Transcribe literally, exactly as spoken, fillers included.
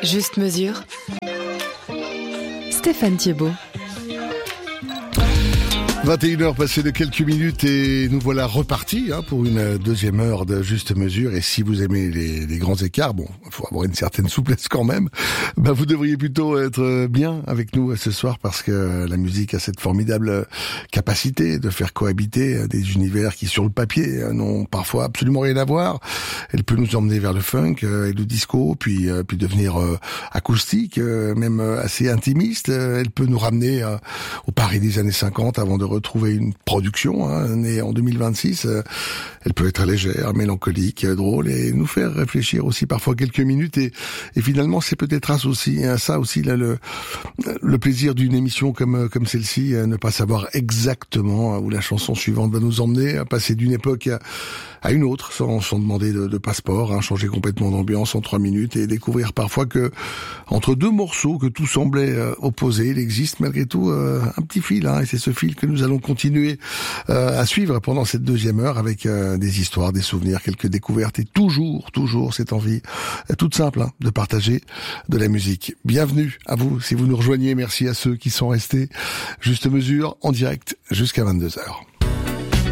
Juste mesure. Stéphane Thiebaud. vingt et une heures passées de quelques minutes et nous voilà repartis hein, pour une deuxième heure de Juste Mesure. Et si vous aimez les, les grands écarts, bon, il faut avoir une certaine souplesse quand même, ben vous devriez plutôt être bien avec nous ce soir parce que la musique a cette formidable capacité de faire cohabiter des univers qui sur le papier n'ont parfois absolument rien à voir. Elle peut nous emmener vers le funk et le disco, puis puis devenir acoustique, même assez intimiste. Elle peut nous ramener au Paris des années cinquante avant de retrouver une production hein, née en deux mille vingt-six. Euh, elle peut être légère, mélancolique, drôle et nous faire réfléchir aussi parfois quelques minutes. Et, et finalement, c'est peut-être aussi hein, ça aussi là, le, le plaisir d'une émission comme comme celle-ci, euh, ne pas savoir exactement où la chanson suivante va nous emmener, à passer d'une époque à, à une autre sans, sans demander de, de passeport, hein, changer complètement d'ambiance en trois minutes et découvrir parfois que entre deux morceaux que tout semblait euh, opposés, il existe malgré tout euh, un petit fil. Hein, et c'est ce fil que nous allons continuer euh, à suivre pendant cette deuxième heure avec euh, des histoires, des souvenirs, quelques découvertes et toujours, toujours cette envie euh, toute simple hein, de partager de la musique. Bienvenue à vous si vous nous rejoignez. Merci à ceux qui sont restés. Juste mesure en direct jusqu'à vingt-deux heures.